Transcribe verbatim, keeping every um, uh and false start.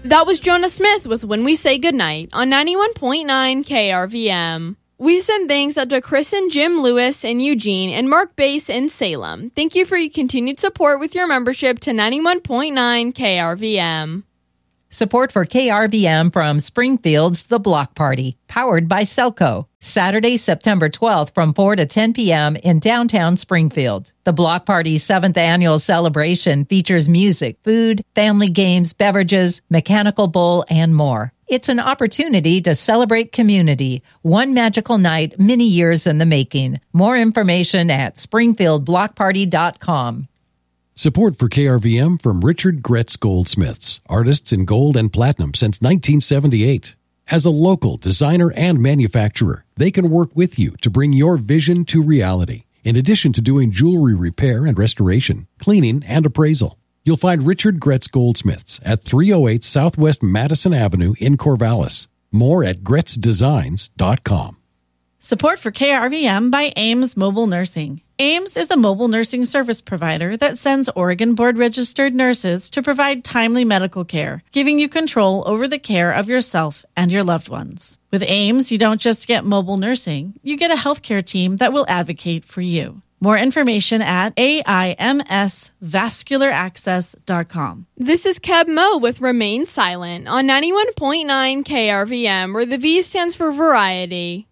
That was Jonah Smith with When We Say Goodnight on ninety-one point nine K R V M. We send thanks out to Chris and Jim Lewis in Eugene and Mark Bass in Salem. Thank you for your continued support with your membership to ninety-one point nine K R V M. Support for K R V M from Springfield's The Block Party, powered by Selco. Saturday, September twelfth from four to ten p.m. in downtown Springfield. The Block Party's seventh annual celebration features music, food, family games, beverages, mechanical bull, and more. It's an opportunity to celebrate community. One magical night, many years in the making. More information at springfield block party dot com. Support for K R V M from Richard Gretz Goldsmiths, artists in gold and platinum since nineteen seventy-eight. As a local designer and manufacturer, they can work with you to bring your vision to reality. In addition to doing jewelry repair and restoration, cleaning, and appraisal, you'll find Richard Gretz Goldsmiths at three oh eight Southwest Madison Avenue in Corvallis. More at gretz designs dot com. Support for K R V M by Ames Mobile Nursing. Ames is a mobile nursing service provider that sends Oregon board-registered nurses to provide timely medical care, giving you control over the care of yourself and your loved ones. With Ames, you don't just get mobile nursing, you get a healthcare team that will advocate for you. More information at A I M S vascular access dot com. This is Keb Mo with Remain Silent on ninety-one point nine K R V M, where the V stands for variety.